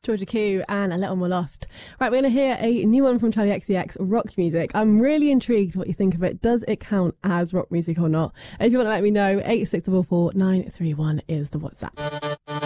Georgia Q and A Little More Lost. Right, we're going to hear a new one from Charlie XCX, rock music. I'm really intrigued what you think of it. Does it count as rock music or not? If you want to let me know, 8644931 is the WhatsApp.